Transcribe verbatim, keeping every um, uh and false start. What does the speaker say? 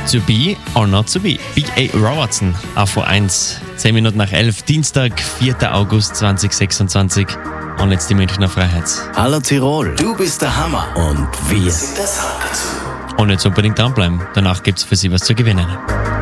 To be or not to be. Big A. Robertson, A V eins. zehn Minuten nach elf, Dienstag, vierter August zweitausendsechsundzwanzig. Und jetzt die Münchner Freiheit. Hallo Tirol, du bist der Hammer und wir sind das Hammer dazu. Und jetzt unbedingt dranbleiben. Danach gibt's für Sie was zu gewinnen.